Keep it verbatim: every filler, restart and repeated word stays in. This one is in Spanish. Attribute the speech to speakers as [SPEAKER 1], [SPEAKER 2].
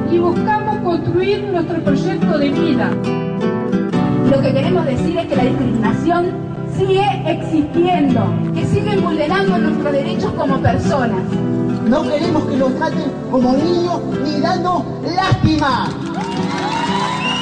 [SPEAKER 1] y buscamos construir nuestro proyecto de vida.
[SPEAKER 2] Lo que queremos decir es que la discriminación sigue existiendo, que siguen vulnerando nuestros derechos como personas.
[SPEAKER 3] No queremos que los traten como niños ni dando lástima.